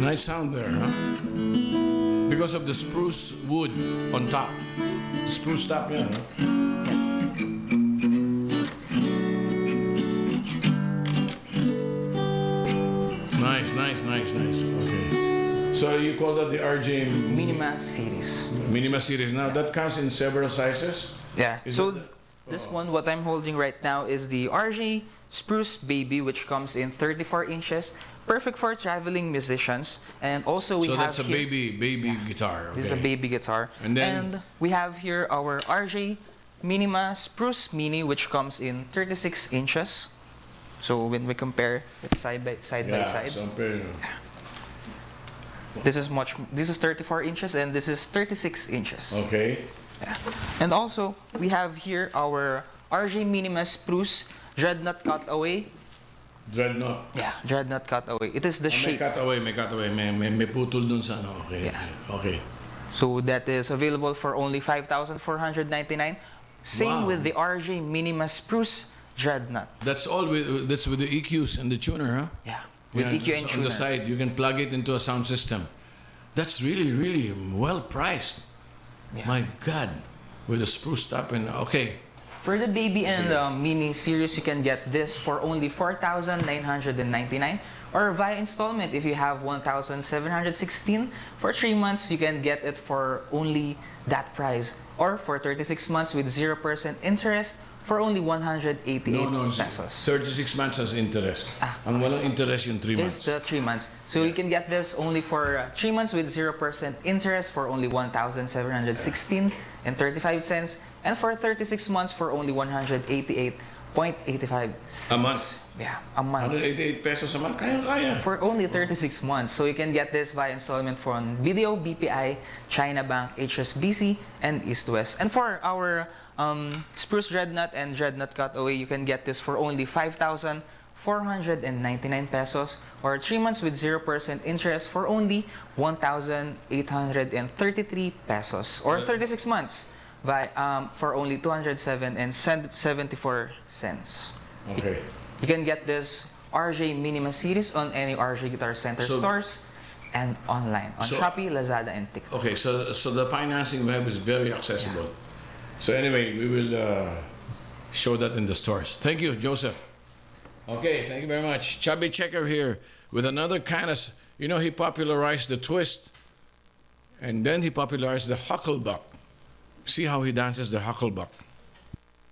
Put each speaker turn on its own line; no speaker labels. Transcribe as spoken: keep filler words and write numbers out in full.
Nice sound there, huh? Because of the spruce wood on top. Spruce top, yeah. Huh? Nice, nice, nice, nice. Okay. So you call that the R J
Minima series.
Minima series. Now that comes in several sizes.
Yeah.
Is
so
it the-
this
oh.
one, what I'm holding right now, is the R J Spruce Baby, which comes in thirty-four inches, perfect for traveling musicians. And also we
So
have
that's a
here,
baby, baby guitar. Okay.
this is a baby guitar.
And then-
we have here our R J Minima Spruce Mini, which comes in thirty-six inches. So when we compare it side by side by
Yeah,
side,
so very-
this is much. This is thirty-four inches, and this is thirty-six inches.
Okay.
Yeah. And also, we have here our R J Minima Spruce Dreadnought Cutaway.
Dreadnought.
Yeah, Dreadnought Cutaway. It is the
Ah, may
shape.
cutaway, may cutaway, may, may, may putol dun sa ano. Okay.
Yeah.
Okay.
So that is available for only five thousand four hundred ninety-nine. Same
Wow.
with the R J Minima Spruce Dreadnought.
That's all with that's with the E Qs and the tuner, huh?
Yeah, with
Yeah,
E Q and
on
tuner.
the side, you can plug it into a sound system. That's really, really well priced.
Yeah.
My God, with the spruce top and okay.
For the baby and um, mini series, you can get this for only four thousand nine hundred ninety-nine, or via installment if you have one thousand seven hundred sixteen. For three months, you can get it for only that price, or for thirty-six months with zero percent interest for only one hundred eighty-eight
No, no,
pesos.
thirty-six months has interest.
Ah.
Ang walang interest yung three
It's
months.
the three months. So you can get this only for uh, three months with zero percent interest for only one thousand seven hundred sixteen and thirty-five cents, and for thirty-six months for only one hundred eighty-eight point eight five cents.
A month?
Yeah, a month.
one hundred eighty-eight pesos a month, kaya-kaya.
For only thirty-six months. So you can get this via installment from Video, B P I, China Bank, H S B C, and East West. And for our um, Spruce Dreadnought and Dreadnought Cutaway, you can get this for only five thousand four hundred ninety-nine pesos, or three months with zero percent interest for only one thousand eight hundred thirty-three pesos, or thirty-six months by, um, for only two hundred seven and seventy-four cents.
Okay.
You can get this R J Minima series on any R J Guitar Center
So-
stores and online on
So-
Shopee, Lazada, and TikTok.
Okay, so so the financing we have is very accessible. So anyway, we will uh, show that in the stores. Thank you, Joseph. Okay, thank you very much. Chubby Checker here with another kind of, you know, he popularized the twist, and then he popularized the hucklebuck. See how he dances the hucklebuck.